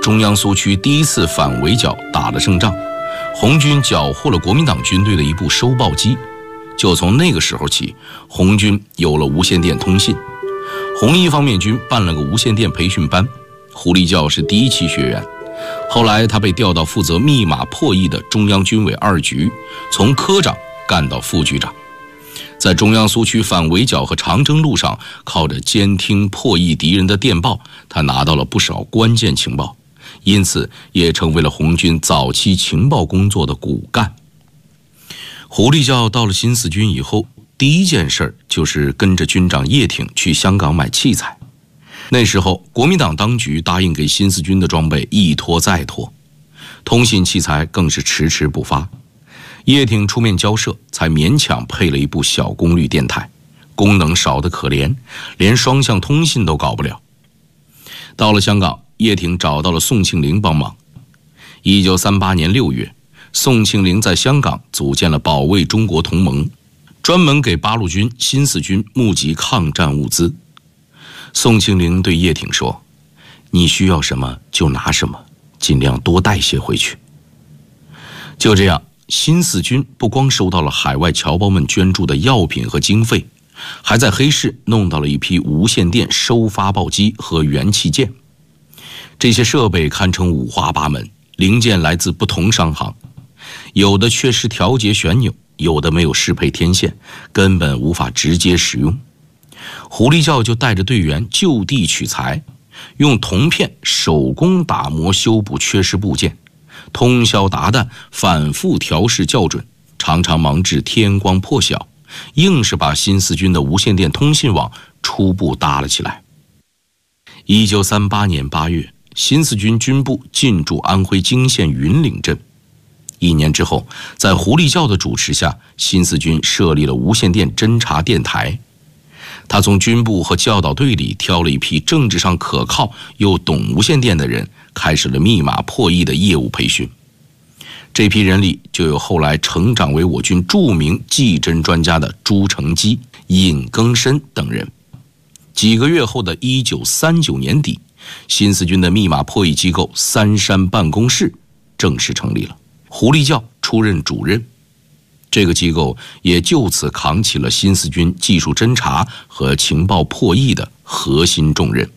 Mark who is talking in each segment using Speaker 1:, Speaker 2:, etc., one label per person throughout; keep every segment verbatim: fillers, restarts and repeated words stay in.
Speaker 1: 中央苏区第一次反围剿打了胜仗，红军缴获了国民党军队的一部收报机。就从那个时候起，红军有了无线电通信。红一方面军办了个无线电培训班，胡立教是第一期学员。后来他被调到负责密码破译的中央军委二局，从科长干到副局长。在中央苏区反围剿和长征路上，靠着监听破译敌人的电报，他拿到了不少关键情报，因此也成为了红军早期情报工作的骨干。胡立教到了新四军以后，第一件事就是跟着军长叶挺去香港买器材。那时候国民党当局答应给新四军的装备一拖再拖，通信器材更是迟迟不发。叶挺出面交涉，才勉强配了一部小功率电台，功能少得可怜，连双向通信都搞不了。到了香港，叶挺找到了宋庆龄帮忙。一九三八年六月，宋庆龄在香港组建了保卫中国同盟，专门给八路军、新四军募集抗战物资。宋庆龄对叶挺说：“你需要什么就拿什么，尽量多带些回去。”就这样，新四军不光收到了海外侨胞们捐助的药品和经费，还在黑市弄到了一批无线电收发报机和元器件。这些设备堪称五花八门，零件来自不同商行，有的缺失调节旋钮，有的没有适配天线，根本无法直接使用。胡立教就带着队员就地取材，用铜片手工打磨修补缺失部件，通宵达旦反复调试校准，常常忙至天光破晓，硬是把新四军的无线电通信网初步搭了起来。一九三八年八月，新四军军部进驻安徽泾县云岭镇。一年之后，在胡立教的主持下，新四军设立了无线电侦察电台。他从军部和教导队里挑了一批政治上可靠又懂无线电的人，开始了密码破译的业务培训。这批人里就有后来成长为我军著名技侦专家的朱成基、尹庚申等人。几个月后的一九三九年底，新四军的密码破译机构三山办公室正式成立了，胡立教出任主任。这个机构也就此扛起了新四军技术侦察和情报破译的核心重任。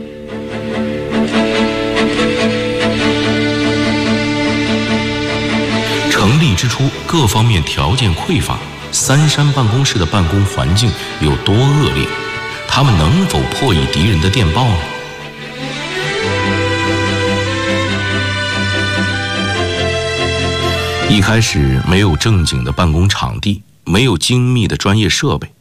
Speaker 1: 成立之初，各方面条件匮乏，三山办公室的办公环境有多恶劣？他们能否破译敌人的电报呢？一开始没有正经的办公场地，没有精密的专业设备，